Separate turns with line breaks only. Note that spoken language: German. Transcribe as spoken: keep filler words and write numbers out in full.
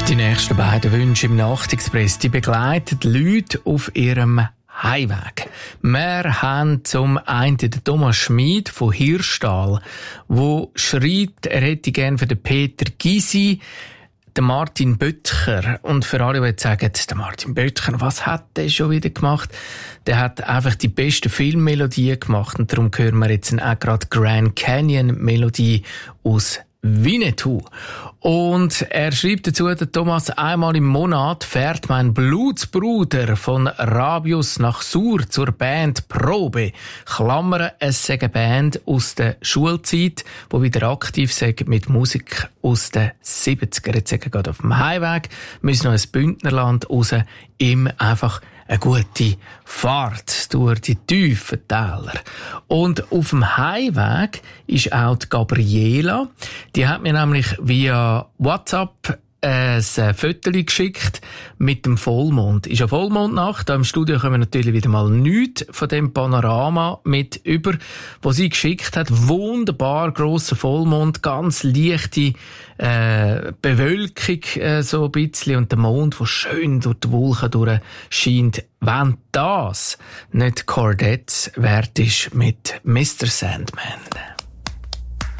Die nächsten beiden Wünsche im Nachtexpress, die begleiten die Leute auf ihrem Heimweg. Wir haben zum einen den Thomas Schmid von Hirschtal, der schreibt, er hätte gerne für den Peter Gysi, den Martin Böttcher. Und für alle, die jetzt sagen, der Martin Böttcher, was hat der schon wieder gemacht? Der hat einfach die beste Filmmelodie gemacht. Und darum hören wir jetzt auch gerade Grand Canyon Melodie aus Winnetou. Und er schreibt dazu, der Thomas, einmal im Monat fährt mein Blutsbruder von Rabius nach Sur zur Band Probe. Klammern, es sei eine Band aus der Schulzeit, die wieder aktiv sind mit Musik aus den siebziger. Jetzt sind wir gerade auf dem Heimweg, müssen noch ins Bündnerland raus, ihm einfach eine gute Fahrt durch die tiefen Täler. Und auf dem Heimweg ist auch die Gabriela. Die hat mir nämlich via WhatsApp ein Foto geschickt mit dem Vollmond. Ist ja Vollmondnacht. Da im Studio kommen wir natürlich wieder mal nichts von dem Panorama mit über, was sie geschickt hat. Wunderbar grosser Vollmond, ganz leichte äh, Bewölkung äh, so ein bisschen und der Mond, der schön durch die Wolken durch scheint. Wenn das nicht Chordettes wert ist mit Mister Sandman.